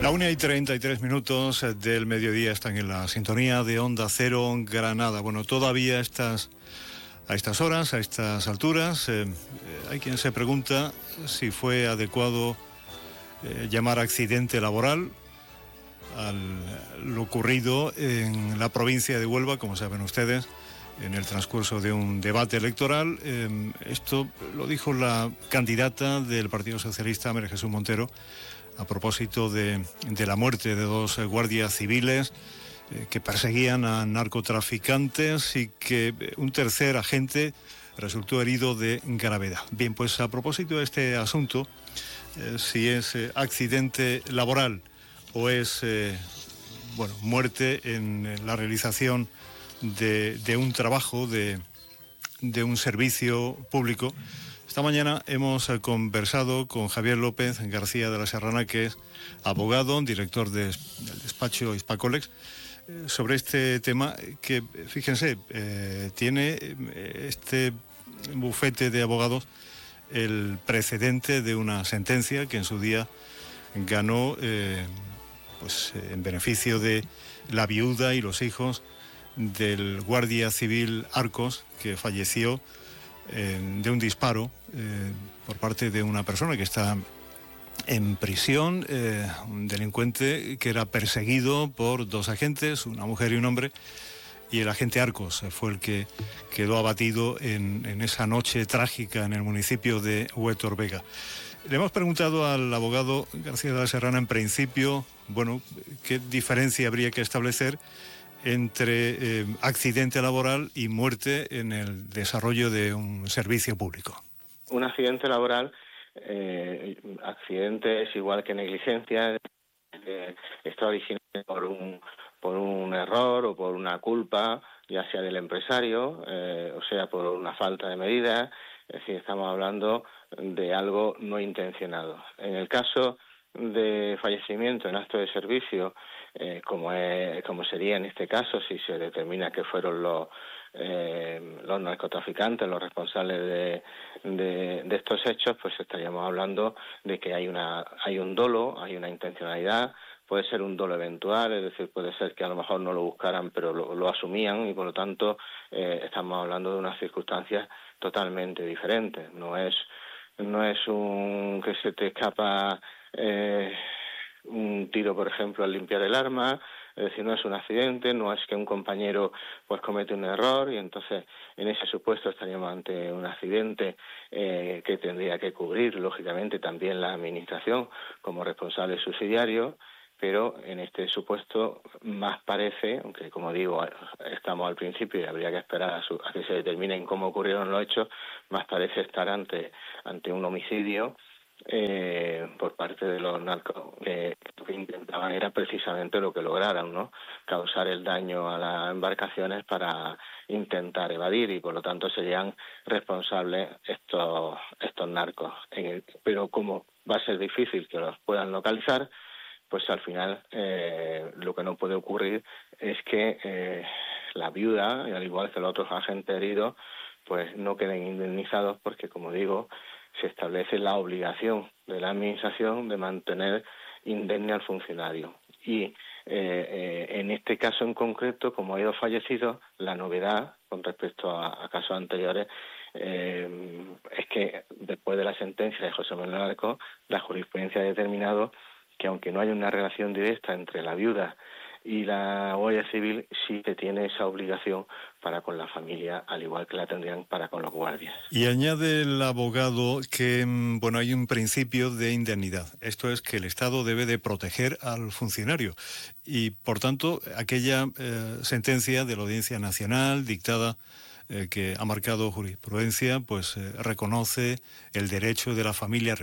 La 1:33 del mediodía están en la sintonía de Onda Cero Granada. Bueno, todavía a estas horas, a estas alturas, hay quien se pregunta si fue adecuado llamar accidente laboral a lo ocurrido en la provincia de Huelva, como saben ustedes, en el transcurso de un debate electoral. Esto lo dijo la candidata del Partido Socialista, María Jesús Montero, a propósito de la muerte de dos guardias civiles que perseguían a narcotraficantes y que un tercer agente resultó herido de gravedad. Bien, pues a propósito de este asunto, si es accidente laboral o es muerte en la realización de un trabajo, de un servicio público. Esta mañana hemos conversado con Javier López García de la Serrana, que es abogado, director del despacho Hispacolex, sobre este tema que, fíjense, tiene este bufete de abogados el precedente de una sentencia que en su día ganó en beneficio de la viuda y los hijos del guardia civil Arcos, que falleció de un disparo por parte de una persona que está en prisión, un delincuente que era perseguido por dos agentes, una mujer y un hombre, y el agente Arcos fue el que quedó abatido en esa noche trágica en el municipio de Huétor Vega. Le hemos preguntado al abogado García de la Serrana, en principio, qué diferencia habría que establecer entre accidente laboral y muerte en el desarrollo de un servicio público. Un accidente laboral, accidente es igual que negligencia, está originado por un error o por una culpa, ya sea del empresario, o sea por una falta de medidas. Es decir, estamos hablando de algo no intencionado. En el caso de fallecimiento en acto de servicio, como sería en este caso, si se determina que fueron los narcotraficantes los responsables de estos hechos, pues estaríamos hablando de que hay un dolo, hay una intencionalidad. Puede ser un dolo eventual, es decir, puede ser que a lo mejor no lo buscaran, pero lo asumían, y por lo tanto estamos hablando de unas circunstancias totalmente diferentes. No es un que se te escapa un tiro, por ejemplo, al limpiar el arma. Es decir, no es un accidente, no es que un compañero pues comete un error y entonces en ese supuesto estaríamos ante un accidente que tendría que cubrir, lógicamente, también la administración como responsable subsidiario. Pero en este supuesto más parece, aunque como digo, estamos al principio y habría que esperar a que se determinen cómo ocurrieron los hechos, más parece estar ante un homicidio por parte de los narcos, que lo que intentaban era precisamente lo que lograron, ¿no? Causar el daño a las embarcaciones para intentar evadir, y por lo tanto serían responsables estos narcos. Pero como va a ser difícil que los puedan localizar, pues al final lo que no puede ocurrir es que la viuda, y al igual que los otros agentes heridos, pues no queden indemnizados, porque, como digo, se establece la obligación de la administración de mantener indemne al funcionario. Y en este caso en concreto, como ha ido fallecido, la novedad con respecto a casos anteriores es que después de la sentencia de José Manuel Arcos, la jurisprudencia ha determinado que aunque no haya una relación directa entre la viuda y la Guardia Civil, sí que tiene esa obligación para con la familia, al igual que la tendrían para con los guardias. Y añade el abogado que hay un principio de indemnidad. Esto es que el Estado debe de proteger al funcionario y, por tanto, aquella sentencia de la Audiencia Nacional dictada que ha marcado jurisprudencia, pues reconoció el derecho de la familia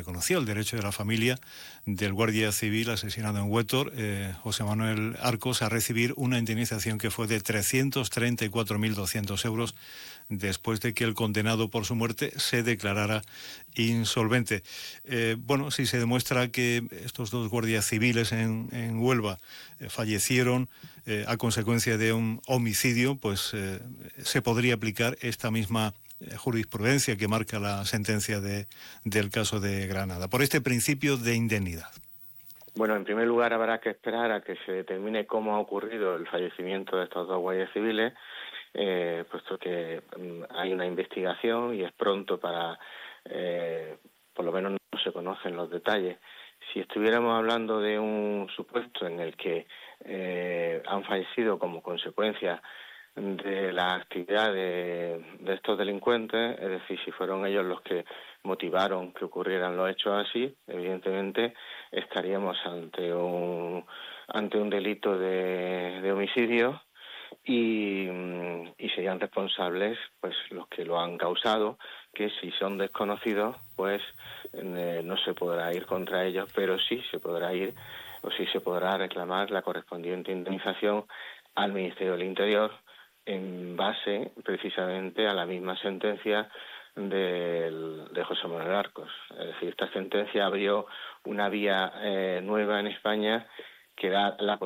del guardia civil asesinado en Huétor, José Manuel Arcos, a recibir una indemnización que fue de 334.200 euros después de que el condenado por su muerte se declarara insolvente. Si se demuestra que estos dos guardias civiles en Huelva fallecieron a consecuencia de un homicidio, pues se podría aplicar esta misma jurisprudencia que marca la sentencia del caso de Granada, por este principio de indemnidad. Bueno, en primer lugar habrá que esperar a que se determine cómo ha ocurrido el fallecimiento de estos dos guardias civiles, puesto que hay una investigación y es pronto para, por lo menos no se conocen los detalles. Si estuviéramos hablando de un supuesto en el que han fallecido como consecuencia de la actividad de estos delincuentes, es decir, si fueron ellos los que motivaron que ocurrieran los hechos así, evidentemente estaríamos ante un delito de homicidio y serían responsables pues los que lo han causado, que si son desconocidos pues no se podrá ir contra ellos, pero sí se podrá ir o sí se podrá reclamar la correspondiente indemnización al Ministerio del Interior en base precisamente a la misma sentencia de José Manuel Arcos. Es decir, esta sentencia abrió una vía nueva en España que da la